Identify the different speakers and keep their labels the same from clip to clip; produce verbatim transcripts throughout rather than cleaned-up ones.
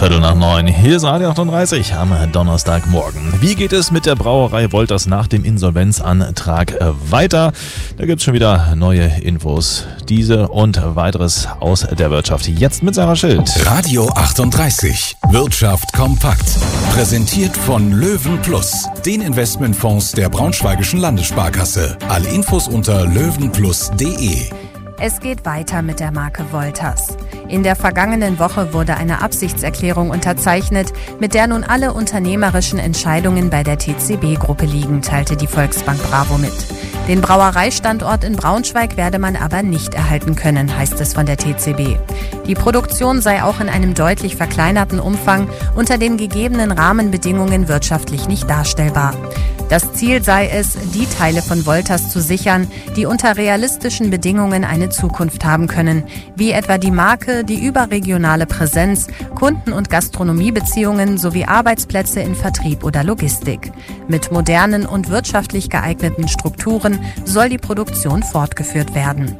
Speaker 1: Viertel nach neun. Hier ist Radio achtunddreißig am Donnerstagmorgen. Wie geht es mit der Brauerei Wolters nach dem Insolvenzantrag weiter? Da gibt es schon wieder neue Infos. Diese und weiteres aus der Wirtschaft. Jetzt mit Sarah Schild.
Speaker 2: Radio achtunddreißig. Wirtschaft kompakt. Präsentiert von Löwen Plus, den Investmentfonds der Braunschweigischen Landessparkasse. Alle Infos unter löwenplus punkt de.
Speaker 3: Es geht weiter mit der Marke Wolters. In der vergangenen Woche wurde eine Absichtserklärung unterzeichnet, mit der nun alle unternehmerischen Entscheidungen bei der T C B-Gruppe liegen, teilte die Volksbank Bravo mit. Den Brauereistandort in Braunschweig werde man aber nicht erhalten können, heißt es von der T C B. Die Produktion sei auch in einem deutlich verkleinerten Umfang unter den gegebenen Rahmenbedingungen wirtschaftlich nicht darstellbar. Das Ziel sei es, die Teile von Wolters zu sichern, die unter realistischen Bedingungen eine Zukunft haben können, wie etwa die Marke, die überregionale Präsenz, Kunden- und Gastronomiebeziehungen sowie Arbeitsplätze in Vertrieb oder Logistik. Mit modernen und wirtschaftlich geeigneten Strukturen soll die Produktion fortgeführt werden.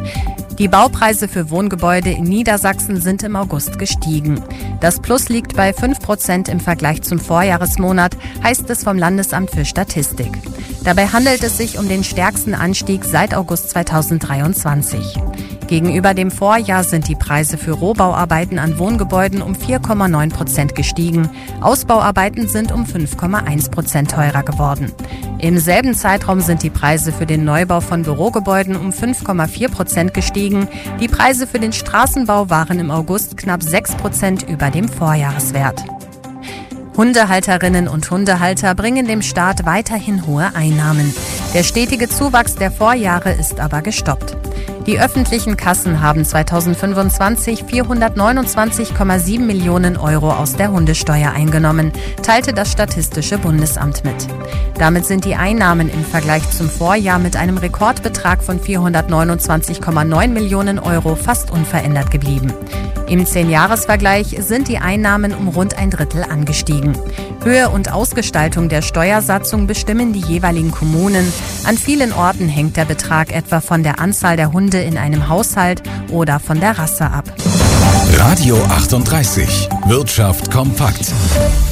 Speaker 3: Die Baupreise für Wohngebäude in Niedersachsen sind im August gestiegen. Das Plus liegt bei fünf Prozent im Vergleich zum Vorjahresmonat, heißt es vom Landesamt für Statistik. Dabei handelt es sich um den stärksten Anstieg seit August zweitausenddreiundzwanzig. Gegenüber dem Vorjahr sind die Preise für Rohbauarbeiten an Wohngebäuden um vier Komma neun Prozent gestiegen. Ausbauarbeiten sind um fünf Komma eins Prozent teurer geworden. Im selben Zeitraum sind die Preise für den Neubau von Bürogebäuden um fünf Komma vier Prozent gestiegen. Die Preise für den Straßenbau waren im August knapp sechs Prozent über dem Vorjahreswert. Hundehalterinnen und Hundehalter bringen dem Staat weiterhin hohe Einnahmen. Der stetige Zuwachs der Vorjahre ist aber gestoppt. Die öffentlichen Kassen haben zweitausendfünfundzwanzig vierhundertneunundzwanzig Komma sieben Millionen Euro aus der Hundesteuer eingenommen, teilte das Statistische Bundesamt mit. Damit sind die Einnahmen im Vergleich zum Vorjahr mit einem Rekordbetrag von vierhundertneunundzwanzig Komma neun Millionen Euro fast unverändert geblieben. Im Zehn-Jahres-Vergleich sind die Einnahmen um rund ein Drittel angestiegen. Höhe und Ausgestaltung der Steuersatzung bestimmen die jeweiligen Kommunen. An vielen Orten hängt der Betrag etwa von der Anzahl der Hunde in einem Haushalt oder von der Rasse ab.
Speaker 2: Radio achtunddreißig. Wirtschaft kompakt.